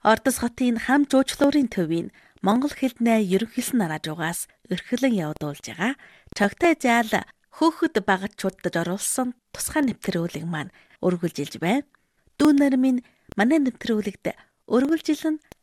Ордос хотын хам жуучлуурын төвийн Монгол хэлний ерөнхийлсөн нараажуугаас өрхөлөн явуулж байгаа чогтой заал хөөхд багатчуудад оруулсан тусгай нэвтрүүлэг маань өргөлжилж байна. Дүүнэр минь манай нэвтрүүлэгт өргөлжил нь